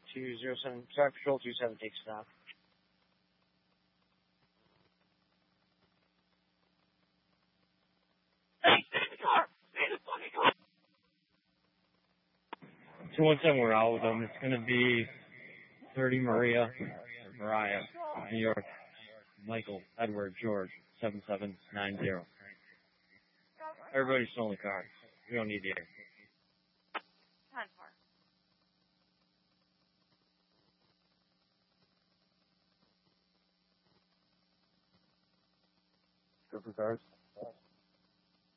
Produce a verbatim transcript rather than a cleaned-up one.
two zero seven, sorry, Patrol two seven, take stop. two one seven, we're out with them. It's going to be thirty Maria, Mariah, New York, Michael, Edward, George, seven seven nine zero. Everybody's still in the car. We don't need the air. Go for cars.